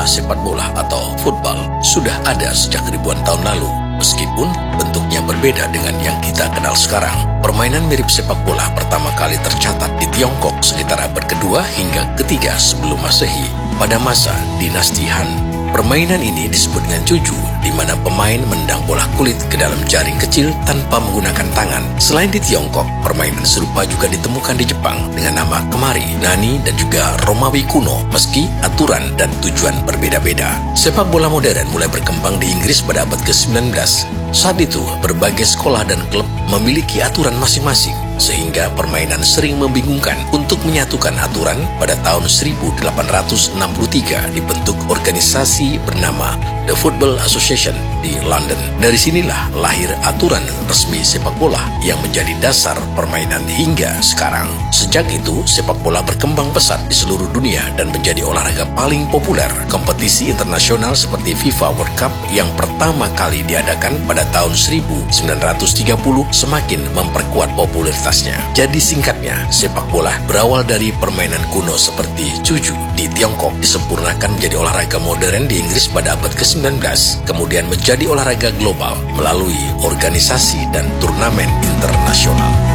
sepak bola atau football sudah ada sejak ribuan tahun lalu. Meskipun bentuknya berbeda dengan yang kita kenal sekarang, permainan mirip sepak bola pertama kali tercatat di Tiongkok sekitar abad kedua hingga ketiga sebelum Masehi. Pada masa dinasti Han, permainan ini disebut dengan cuju, di mana pemain mendang bola kulit ke dalam jaring kecil tanpa menggunakan tangan. Selain di Tiongkok, permainan serupa juga ditemukan di Jepang dengan nama kemari, nani, dan juga Romawi kuno, meski aturan dan tujuan berbeda-beda. Sepak bola modern mulai berkembang di Inggris pada abad ke-19. Saat itu, berbagai sekolah dan klub memiliki aturan masing-masing, sehingga permainan sering membingungkan. Untuk menyatukan aturan, pada tahun 1863 dibentuk organisasi bernama The Football Association di London. Dari sinilah lahir aturan resmi sepak bola yang menjadi dasar permainan hingga sekarang. Sejak itu, sepak bola berkembang pesat di seluruh dunia dan menjadi olahraga paling populer. Kompetisi internasional seperti FIFA World Cup yang pertama kali diadakan pada tahun 1930 semakin memperkuat popularitasnya. Jadi singkatnya, sepak bola berawal dari permainan kuno seperti cuju di Tiongkok, disempurnakan menjadi olahraga modern di Inggris pada abad ke-19, kemudian menjadi olahraga global melalui organisasi dan turnamen internasional.